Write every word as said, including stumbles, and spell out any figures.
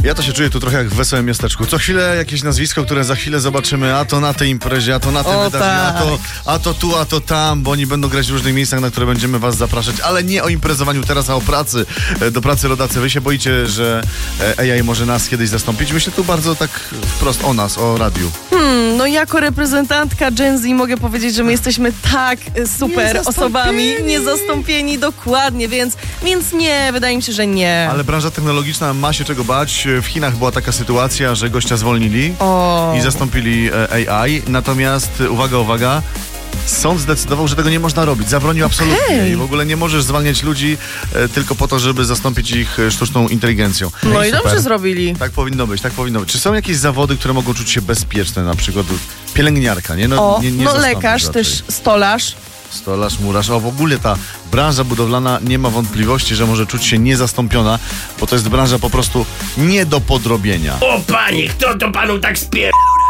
Ja to się czuję tu trochę jak w Wesołym Miasteczku. Co chwilę jakieś nazwisko, które za chwilę zobaczymy, a to na tej imprezie, a to na tym O, wydarzeniu, tak. a, to, a to tu, a to tam, bo oni będą grać w różnych miejscach, na które będziemy was zapraszać, ale nie o imprezowaniu teraz, a o pracy. E, Do pracy rodacy. Wy się boicie, że e, A I może nas kiedyś zastąpić? Myślę tu bardzo tak wprost o nas, o radiu. Hmm, no jako reprezentantka Gen Z mogę powiedzieć, że my jesteśmy tak y, super osobami, niezastąpieni dokładnie, więc, więc nie, wydaje mi się, że nie. Ale branża technologiczna ma się czego bać. W Chinach była taka sytuacja, że gościa zwolnili O. i zastąpili e, A I. Natomiast, uwaga, uwaga, sąd zdecydował, że tego nie można robić. Zabronił absolutnie. Okej. I w ogóle nie możesz zwalniać ludzi e, tylko po to, żeby zastąpić ich e, sztuczną inteligencją. No i super. dobrze zrobili. Tak powinno być, tak powinno być. Czy są jakieś zawody, które mogą czuć się bezpieczne? Na przykład pielęgniarka, nie? No, O, nie, nie no zastąpisz lekarz, raczej. też stolarz. Stolarz, murarz. O, w ogóle ta branża budowlana nie ma wątpliwości, że może czuć się niezastąpiona, bo to jest branża po prostu nie do podrobienia. O panie, kto to panu tak spier...